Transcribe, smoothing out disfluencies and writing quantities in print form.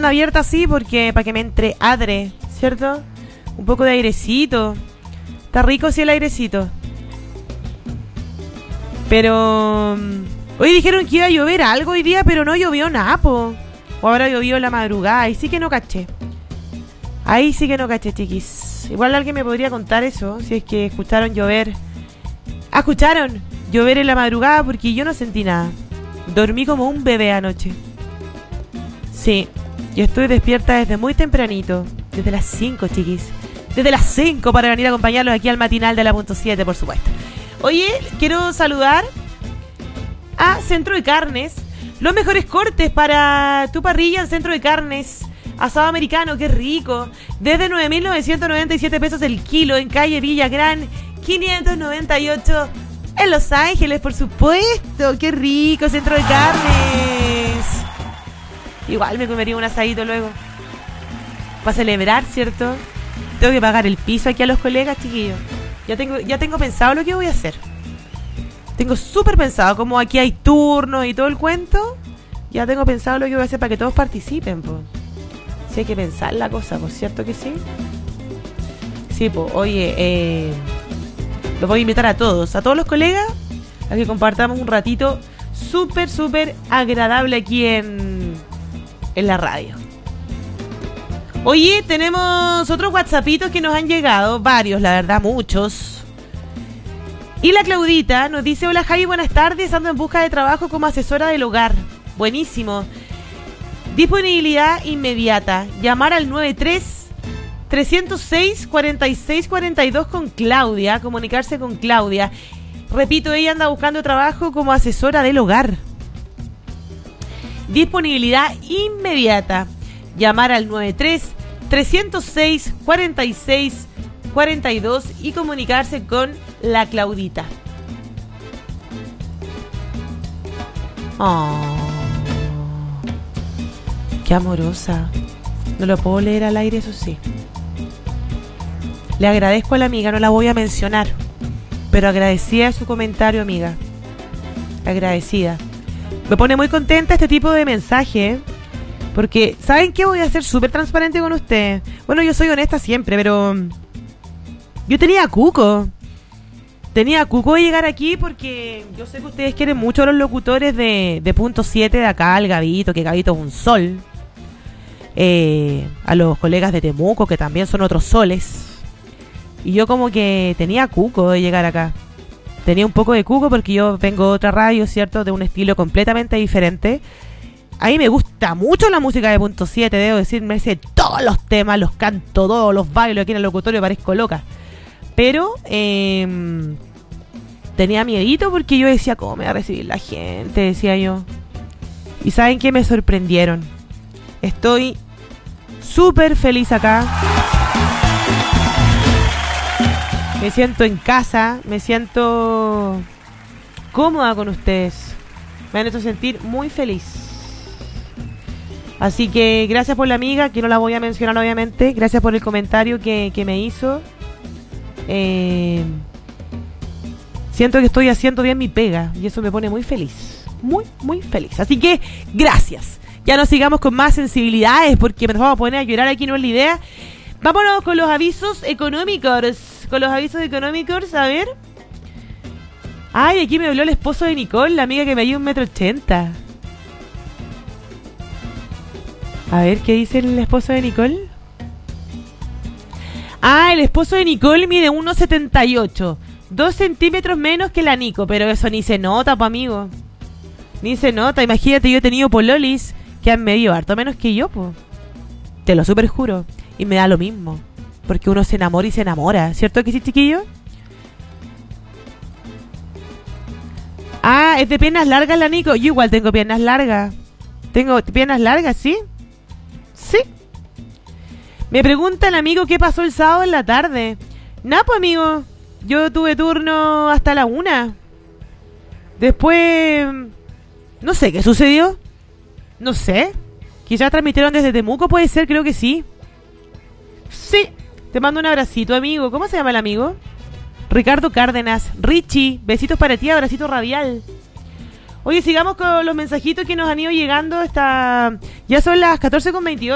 ventana abierta así porque para que me entre aire, ¿cierto? Un poco de airecito. Está rico sí el airecito. Pero hoy dijeron que iba a llover algo hoy día, pero no llovió nada, po. O ahora llovió en la madrugada. Ahí sí que no caché. Ahí sí que no caché, chiquis. Igual alguien me podría contar eso, si es que escucharon llover. Ah, escucharon llover en la madrugada, porque yo no sentí nada. Dormí como un bebé anoche. Sí, yo estoy despierta desde muy tempranito. Desde las 5, chiquis. Desde las 5 para venir a acompañarlos aquí al matinal de la .7, por supuesto. Oye, quiero saludar a Centro de Carnes. Los mejores cortes para tu parrilla en Centro de Carnes. Asado americano, qué rico. Desde 9.997 pesos el kilo en calle Villagrán 598 en Los Ángeles, por supuesto. Qué rico, Centro de Carnes. Igual me comería un asadito luego. Para celebrar, ¿cierto? Tengo que pagar el piso aquí a los colegas, chiquillos. Ya tengo pensado lo que voy a hacer. Tengo súper pensado, como aquí hay turnos y todo el cuento. Ya tengo pensado lo que voy a hacer para que todos participen, pues. Si hay que pensar la cosa, ¿por cierto que sí? Sí, pues, oye, los voy a invitar a todos los colegas, a que compartamos un ratito súper, súper agradable aquí en la radio. Oye, tenemos otros whatsappitos que nos han llegado, varios, la verdad, muchos. Y la Claudita nos dice: hola Javi, buenas tardes, ando en busca de trabajo como asesora del hogar. Buenísimo. Disponibilidad inmediata. Llamar al 93-306-4642 con Claudia. Comunicarse con Claudia. Repito, ella anda buscando trabajo como asesora del hogar. Disponibilidad inmediata. Llamar al 93-306-4642 y comunicarse con la Claudita. Oh, qué amorosa. No lo puedo leer al aire, eso sí. Le agradezco a la amiga, no la voy a mencionar, pero agradecida su comentario, amiga. Agradecida. Me pone muy contenta este tipo de mensaje, porque ¿saben qué? Voy a ser súper transparente con ustedes. Bueno, yo soy honesta siempre, pero yo tenía cuco de llegar aquí, porque yo sé que ustedes quieren mucho a los locutores de .7 de acá, el Gabito, que Gabito es un sol. A los colegas de Temuco, que también son otros soles. Y yo como que tenía cuco de llegar acá. Tenía un poco de cuco porque yo vengo de otra radio, ¿cierto? De un estilo completamente diferente. A mí me gusta mucho la música de .7, debo decir, me sé todos los temas, los canto todos, los bailo aquí en el locutorio, parezco loca. Pero tenía miedito porque yo decía, ¿cómo me va a recibir la gente? Decía yo. Y ¿saben qué? Me sorprendieron. Estoy súper feliz acá. Me siento en casa, me siento cómoda con ustedes. Me han hecho sentir muy feliz. Así que gracias por la amiga, que no la voy a mencionar obviamente. Gracias por el comentario que me hizo. Siento que estoy haciendo bien mi pega y eso me pone muy feliz. Muy, muy feliz. Así que gracias. Ya no sigamos con más sensibilidades porque nos vamos a poner a llorar aquí, no es la idea. Vámonos con los avisos económicos. A ver. Ay, aquí me habló el esposo de Nicole, la amiga que me dio 1,80 m. A ver, ¿qué dice el esposo de Nicole? Ah, el esposo de Nicole mide 1,78. 2 centímetros menos que la Nico, pero eso ni se nota, pa' amigo. Ni se nota. Imagínate, yo he tenido pololis que han medido harto menos que yo, po. Te lo super juro. Y me da lo mismo. Porque uno se enamora y se enamora. ¿Cierto que sí, chiquillo? Ah, es de piernas largas la Nico. Yo igual tengo piernas largas. Tengo piernas largas, ¿sí? Sí. Me pregunta el amigo qué pasó el sábado en la tarde. Nah, pues amigo, yo tuve turno hasta la 1. Después no sé qué sucedió. No sé. Quizás transmitieron desde Temuco, puede ser, creo que sí. Sí. Te mando un abracito, amigo. ¿Cómo se llama el amigo? Ricardo Cárdenas. Richie, besitos para ti, abracito radial. Oye, sigamos con los mensajitos que nos han ido llegando hasta... Ya son las 14:28.